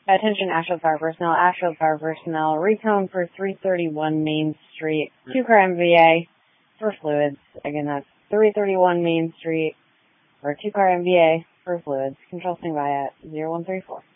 Attention Asheville Fire personnel, recon for 331 Main Street, 2-car MVA for fluids. Again, that's 331 Main Street, or 2-car MVA for fluids. Control standby at 0134.